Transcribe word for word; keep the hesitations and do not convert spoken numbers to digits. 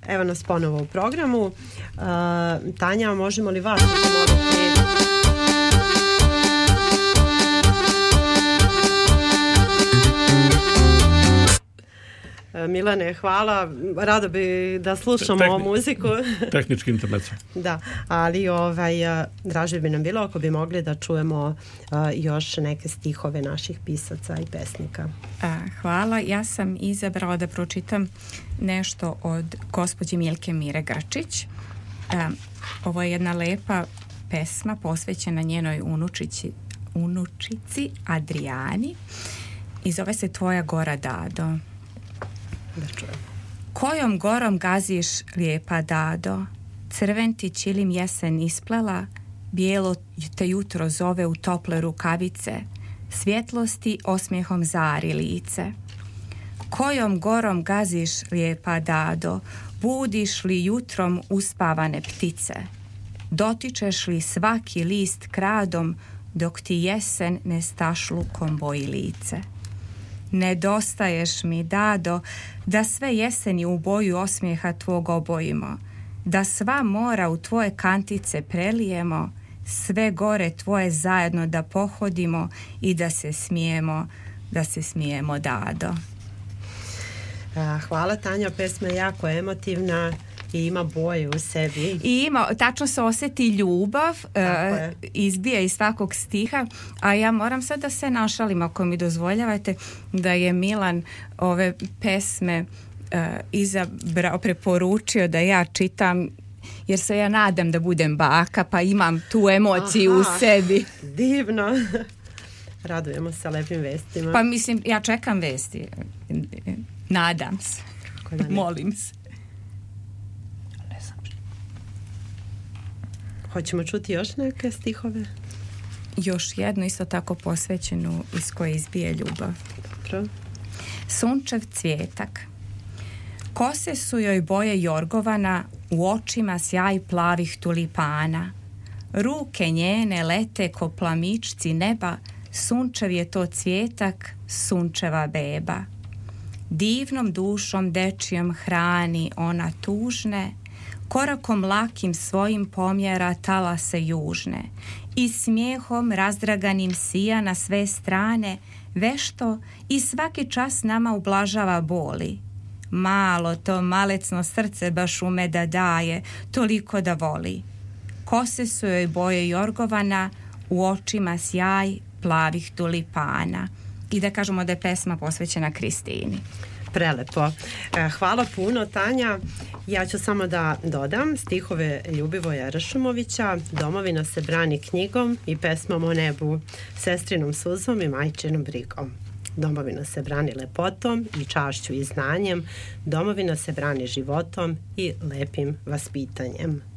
Evo nas ponovo u programu. Uh, Tanja, možemo li vas pomoliti? Milane, hvala. Rado bi da slušamo Tehni, ovu muziku. Tehnički internet. Da, ali ovaj, draže bi nam bilo ako bi mogli da čujemo uh, još neke stihove naših pisaca i pesnika. A, hvala. Ja sam izabrala da pročitam nešto od gospođe Milke Mire Grčić. A, ovo je jedna lepa pesma posvećena njenoj unučici, unučici Adrijani i zove se Tvoja gora Dado. Da čujem. Kojom gorom gaziš, lijepa Dado? Crven ti čilim jesen isplela, bijelo te jutro zove u tople rukavice, svjetlosti osmijehom zari lice. Kojom gorom gaziš, lijepa Dado? Budiš li jutrom uspavane ptice? Dotičeš li svaki list kradom, dok ti jesen ne stašlukom boji lice? Nedostaješ mi, Dado, da sve jeseni u boju osmijeha tvog obojimo, da sva mora u tvoje kantice prelijemo, sve gore tvoje zajedno da pohodimo i da se smijemo, da se smijemo, Dado. Hvala, Tanja, pesma je jako emotivna i ima boje u sebi. I ima, tačno se osjeti ljubav, uh, izbija iz svakog stiha, a ja moram sad da se našalim, ako mi dozvoljavate, da je Milan ove pesme uh, izabrao, preporučio da ja čitam, jer se ja nadam da budem baka, pa imam tu emociju. Aha, u sebi. Divno. Radujemo se lepim vestima. Pa mislim, ja čekam vesti. Nadam se. Molim se. Hoćemo čuti još neke stihove? Još jednu, isto tako posvećenu, iz koje izbije ljubav. Dobro. Sunčev cvjetak. Kose su joj boje jorgovana, u očima sjaj plavih tulipana. Ruke njene lete ko plamičci neba, sunčev je to cvjetak, sunčeva beba. Divnom dušom dečijom hrani ona tužne, korakom lakim svojim pomjera talase južne i smijehom razdraganim sija na sve strane, vešto i svaki čas nama ublažava boli. Malo to malecno srce baš ume da daje, toliko da voli. Kose su joj boje jorgovana, u očima sjaj plavih tulipana. I da kažemo da je pesma posvećena Kristini. Prelepo. Hvala puno, Tanja. Ja ću samo da dodam stihove Ljubivoja Ršumovića. Domovina se brani knjigom i pesmom o nebu, sestrinom suzom i majčinom brigom. Domovina se brani lepotom i čašću i znanjem. Domovina se brani životom i lepim vaspitanjem.